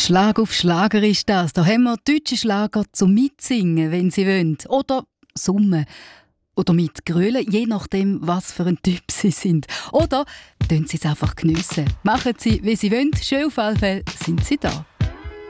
Schlag auf Schlager ist das. Da haben wir deutsche Schlager zum Mitsingen, wenn Sie wollen. Oder summen. Oder mit grölen, je nachdem, was für ein Typ Sie sind. Oder tun Sie es einfach geniessen. Machen Sie, wie Sie wollen. Schön auf alle Fälle sind Sie da.